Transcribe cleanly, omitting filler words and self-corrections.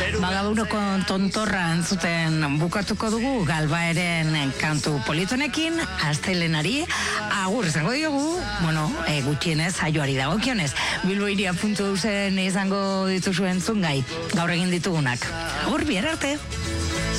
Bagauroko tontorra entzuten bukatuko dugu Galbaeren kantu politonekin, astelehenari agur izango diogu, gutxienez saioari dagokionez. Bilboiria.eusen izango dituzu entzungai gaur egin ditugunak. Agur, bihar arte.